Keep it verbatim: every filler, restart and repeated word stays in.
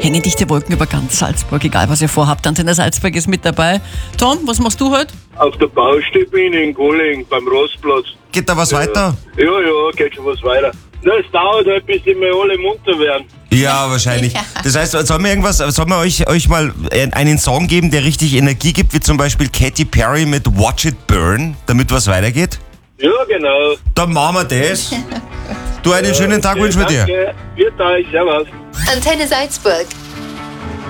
hängen dichte Wolken über ganz Salzburg, egal was ihr vorhabt. Antenne Salzburg ist mit dabei. Tom, was machst du heute? Auf der Baustelle bin ich in Golling beim Rostplatz. Geht da was Ja. weiter? Ja, ja, geht schon was weiter. Na, es dauert halt, bis die mal alle munter werden. Ja, wahrscheinlich. Das heißt, sollen wir irgendwas, sollen wir euch, euch mal einen Song geben, der richtig Energie gibt, wie zum Beispiel Katy Perry mit Watch It Burn, damit was weitergeht? Ja, genau. Dann machen wir das. Du, einen schönen Tag Okay, wünschen wir dir. Danke. Viert euch, servus. Antenne Salzburg.